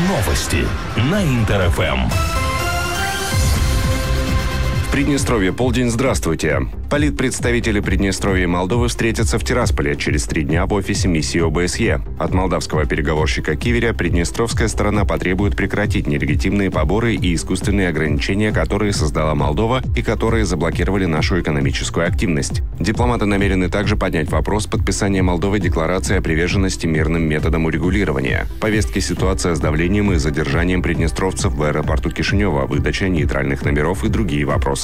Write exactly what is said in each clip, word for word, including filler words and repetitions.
Новости на Интер-ФМ. Приднестровье, полдень, здравствуйте. Политпредставители Приднестровья и Молдовы встретятся в Тирасполе через три дня в офисе миссии О Бэ Эс Е. От молдавского переговорщика Киверя приднестровская сторона потребует прекратить нелегитимные поборы и искусственные ограничения, которые создала Молдова и которые заблокировали нашу экономическую активность. Дипломаты намерены также поднять вопрос подписания Молдовой декларации о приверженности мирным методам урегулирования. В повестке ситуация с давлением и задержанием приднестровцев в аэропорту Кишинева, выдача нейтральных номеров и другие вопросы.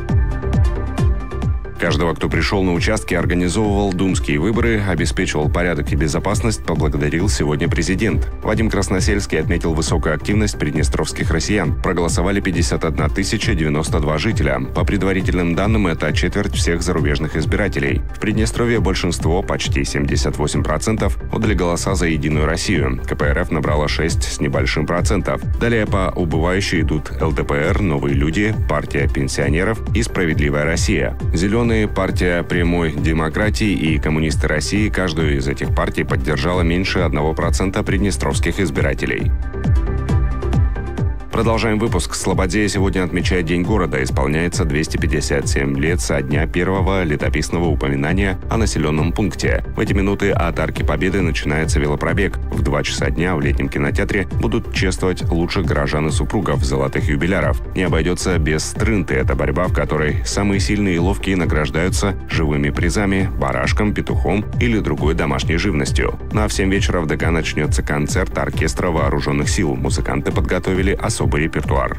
Каждого, кто пришел на участки, организовывал думские выборы, обеспечивал порядок и безопасность, поблагодарил сегодня президент. Вадим Красносельский отметил высокую активность приднестровских россиян. Проголосовали пятьдесят одна тысяча девяносто два жителя. По предварительным данным, это четверть всех зарубежных избирателей. В Приднестровье большинство, почти семьдесят восемь процентов, отдали голоса за «Единую Россию». Ка Пэ Эр Эф набрала шесть с небольшим процентов. Далее по убывающей идут Эл Дэ Пэ Эр, Новые люди, партия пенсионеров и Справедливая Россия. Зеленые, партия прямой демократии и коммунисты России, каждую из этих партий поддержала меньше одного процента приднестровских избирателей. Продолжаем выпуск. Слободея сегодня отмечает День города. Исполняется двести пятьдесят семь лет со дня первого летописного упоминания о населенном пункте. В эти минуты от Арки Победы начинается велопробег. В два часа дня в летнем кинотеатре будут чествовать лучших горожан и супругов, золотых юбиляров. Не обойдется без стрынты. Это борьба, в которой самые сильные и ловкие награждаются живыми призами, барашком, петухом или другой домашней живностью. Ну а в семь вечера в Дэ Ка начнется концерт оркестра вооруженных сил. Музыканты подготовили особый репертуар.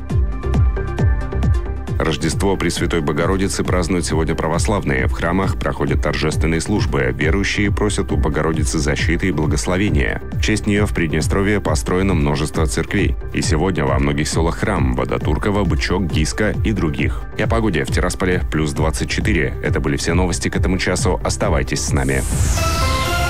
Рождество Пресвятой Богородицы празднуют сегодня православные. В храмах проходят торжественные службы. Верующие просят у Богородицы защиты и благословения. В честь нее в Приднестровье построено множество церквей. И сегодня во многих селах храм: Водотурково, Бычок, Гиска и других. И о погоде. В Тирасполе плюс двадцать четыре. Это были все новости к этому часу. Оставайтесь с нами.